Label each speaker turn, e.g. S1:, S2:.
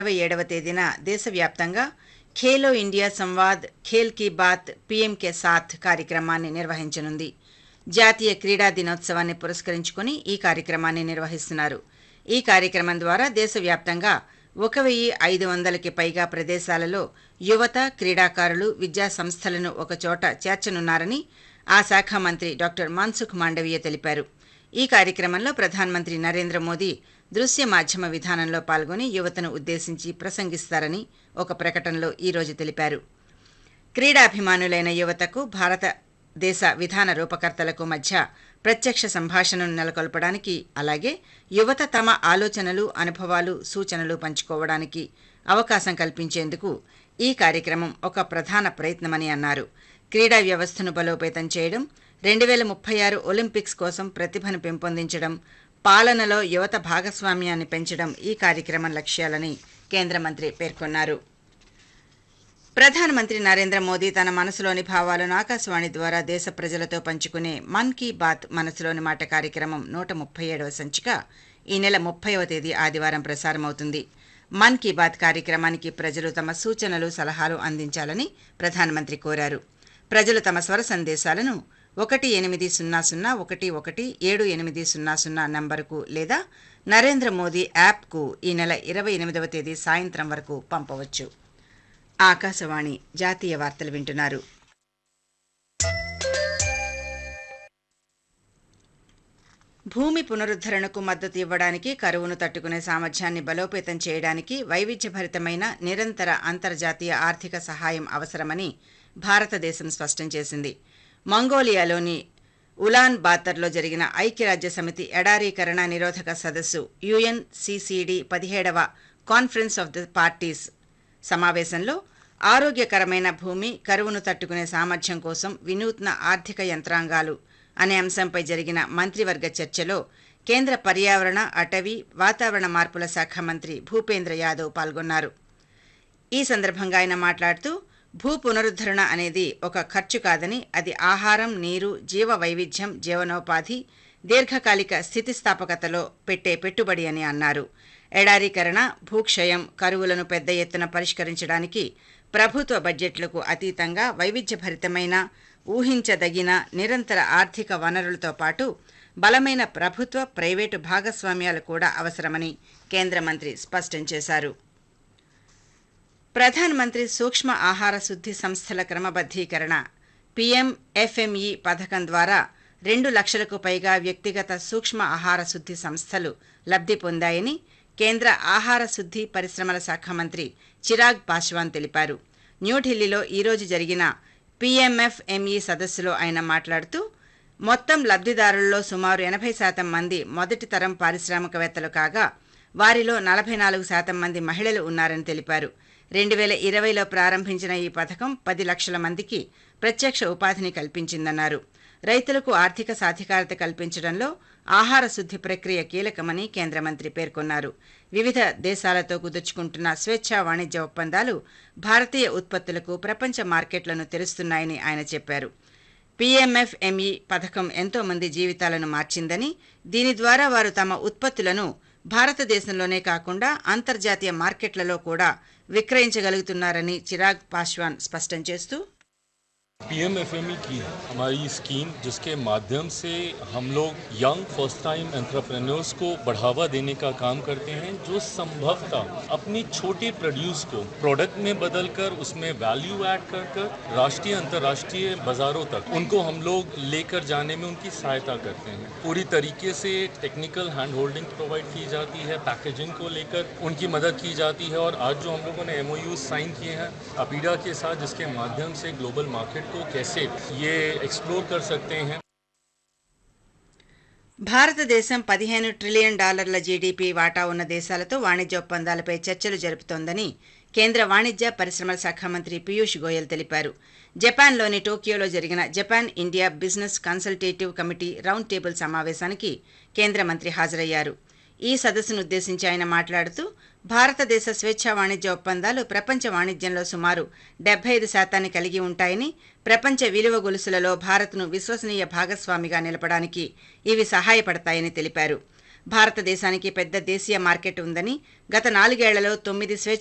S1: 27వ తేదీన దేశవ్యాప్తంగా Khelo India Samvad Khel Ki Baat PM కే సాథ్ కార్యక్రమాన్ని నిర్వహించనుంది. జాతీయ క్రీడా దినోత్సవాన్ని పురస్కరించుకుని ఈ కార్యక్రమాన్ని నిర్వహిస్తున్నారు. ఈ కార్యక్రమం ద్వారా దేశవ్యాప్తంగా 1500కి పైగా ప్రదేశాలలో యువత, క్రీడాకారులు, విద్యా సంస్థలను ఒకచోట చేర్చనున్నారని ఆ శాఖ మంత్రి డాక్టర్ మన్సుఖ్ మాండవీయ తెలిపారు. ఈ కార్యక్రమంలో ప్రధానమంత్రి నరేంద్ర మోదీ దృశ్య మాధ్యమ విధానంలో పాల్గొని యువతను ఉద్దేశించి ప్రసంగిస్తారని ఒక ప్రకటనలో ఈరోజు తెలిపారు. క్రీడాభిమానులైన యువతకు భారతదేశ విధాన రూపకర్తలకు మధ్య ప్రత్యక్ష సంభాషణను నెలకొల్పడానికి, అలాగే యువత తమ ఆలోచనలు, అనుభవాలు, సూచనలు పంచుకోవడానికి అవకాశం కల్పించేందుకు ఈ కార్యక్రమం ఒక ప్రధాన ప్రయత్నమని అన్నారు. క్రీడా వ్యవస్థను బలోపేతం చేయడం, 2036 ఒలింపిక్స్ కోసం ప్రతిభను పెంపొందించడం, పాలనలో యువత భాగస్వామ్యాన్ని పెంచడం ఈ కార్యక్రమం లక్ష్యాలని కేంద్ర మంత్రి పేర్కొన్నారు. ప్రధానమంత్రి నరేంద్ర మోదీ తన మనసులోని భావాలను ఆకాశవాణి ద్వారా దేశ ప్రజలతో పంచుకునే మన్ కీ బాత్ మనసులోని మాట కార్యక్రమం 137వ సంచిక ఈ నెల 30వ తేదీ ఆదివారం ప్రసారమవుతుంది. మన్ కీ బాత్ కార్యక్రమానికి ప్రజలు తమ సూచనలు, సలహాలు అందించాలని ప్రధానమంత్రి కోరారు. ప్రజలు తమ స్వర సందేశాలను 1800117800 నంబరుకు లేదా నరేంద్ర మోదీ యాప్కు ఈ నెల 28వ తేదీ సాయంత్రం వరకు పంపవచ్చు. ఆకాశవాణి జాతీయ వార్తలు వింటున్నారు. భూమి పునరుద్ధరణకు మద్దతు ఇవ్వడానికి, కరువును తట్టుకునే సామర్థ్యాన్ని బలోపేతం చేయడానికి వైవిధ్యభరితమైన నిరంతర అంతర్జాతీయ ఆర్థిక సహాయం అవసరమని భారతదేశం స్పష్టం చేసింది. మంగోలియాలోని ఉలాన్ బాతర్లో జరిగిన ఐక్యరాజ్యసమితి ఎడారీకరణ నిరోధక సదస్సు UNCCD 17వ conference of the parties సమావేశంలో ఆరోగ్యకరమైన భూమి, కరువును తట్టుకునే సామర్థ్యం కోసం వినూత్న ఆర్థిక యంత్రాంగాలు అనే అంశంపై జరిగిన మంత్రివర్గ చర్చలో కేంద్ర పర్యావరణ, అటవీ, వాతావరణ మార్పుల శాఖ మంత్రి భూపేంద్ర యాదవ్ పాల్గొన్నారు. ఈ సందర్భంగా ఆయన మాట్లాడుతూ, భూ పునరుద్ధరణ అనేది ఒక ఖర్చు కాదని, అది ఆహారం, నీరు, జీవ వైవిధ్యం, జీవనోపాధి, దీర్ఘకాలిక స్థితిస్థాపకతలో పెట్టే పెట్టుబడి అని అన్నారు. ఎడారీకరణ, భూక్షయం, కరువులను పెద్ద ఎత్తున పరిష్కరించడానికి ప్రభుత్వ బడ్జెట్లకు అతీతంగా వైవిధ్యభరితమైన, ఊహించదగిన నిరంతర ఆర్థిక వనరులతో పాటు బలమైన ప్రభుత్వ, ప్రైవేటు భాగస్వామ్యాలు కూడా అవసరమని కేంద్ర మంత్రి స్పష్టం చేశారు. ప్రధానమంత్రి సూక్ష్మ ఆహార శుద్ధి సంస్థల క్రమబద్ధీకరణ PMFME పథకం ద్వారా 2 లక్షలకు పైగా వ్యక్తిగత సూక్ష్మ ఆహార శుద్ధి సంస్థలు లబ్ధి పొందాయని కేంద్ర ఆహార శుద్ధి పరిశ్రమల శాఖ మంత్రి చిరాగ్ పాశ్వాన్ తెలిపారు. న్యూఢిల్లీలో ఈరోజు జరిగిన PMFME సదస్సులో ఆయన మాట్లాడుతూ, మొత్తం లబ్ధిదారుల్లో సుమారు 80% మంది మొదటి తరం పారిశ్రామికవేత్తలు కాగా వారిలో 44% మంది మహిళలు ఉన్నారని తెలిపారు. 2020లో ప్రారంభించిన ఈ పథకం 10 లక్షల మందికి ప్రత్యక్ష ఉపాధిని కల్పించిందన్నారు. రైతులకు ఆర్థిక సాధికారత కల్పించడంలో ఆహార శుద్ధి ప్రక్రియ కీలకమని కేంద్ర మంత్రి పేర్కొన్నారు. వివిధ దేశాలతో కుదుర్చుకుంటున్న స్వేచ్ఛా వాణిజ్య ఒప్పందాలు భారతీయ ఉత్పత్తులకు ప్రపంచ మార్కెట్లను తెరుస్తున్నాయని ఆయన చెప్పారు. PMFME పథకం ఎంతో మంది జీవితాలను మార్చిందని, దీని ద్వారా వారు తమ ఉత్పత్తులను భారతదేశంలోనే కాకుండా అంతర్జాతీయ మార్కెట్లలో కూడా విక్రయించగలుగుతున్నారని చిరాగ్ పాశ్వాన్ స్పష్టం చేస్తూ,
S2: PMFME की है हमारी स्कीम, जिसके माध्यम से हम लोग यंग फर्स्ट टाइम एंटरप्रेन्योर्स को बढ़ावा देने का काम करते हैं, जो संभवतः अपनी छोटे प्रोड्यूस को प्रोडक्ट में बदलकर उसमें वैल्यू ऐड कर राष्ट्रीय अंतर्राष्ट्रीय बाजारों तक उनको हम लोग लेकर जाने में उनकी सहायता करते हैं. पूरी तरीके से टेक्निकल हैंड होल्डिंग प्रोवाइड की जाती है, पैकेजिंग को लेकर उनकी मदद की जाती है. और आज जो हम लोगों ने MOU साइन किए हैं अपीडा के साथ, जिसके माध्यम से ग्लोबल मार्केट को कैसे ये एक्सप्लोर कर सकते हैं.
S1: భారతదేశం $15 ట్రిలియన్ జీడీపీ వాటా ఉన్న దేశాలతో వాణిజ్య ఒప్పందాలపై చర్చలు జరుపుతోందని కేంద్ర వాణిజ్య పరిశ్రమల శాఖ మంత్రి పీయూష్ గోయల్ తెలిపారు. జపాన్లోని టోక్యోలో జరిగిన Japan India business consultative committee round table సమావేశానికి కేంద్ర మంత్రి హాజరయ్యారు. ఈ సదస్సును ఉద్దేశించి ఆయన మాట్లాడుతూ, భారతదేశ స్వేచ్ఛా వాణిజ్య ఒప్పందాలు ప్రపంచ వాణిజ్యంలో సుమారు 75% కలిగి ఉంటాయని, ప్రపంచ విలువ గొలుసులలో భారత్ను విశ్వసనీయ భాగస్వామిగా నిలపడానికి ఇవి సహాయపడతాయని తెలిపారు. భారతదేశానికి పెద్ద దేశీయ మార్కెట్ ఉందని, గత 4 ఏళ్లలో 9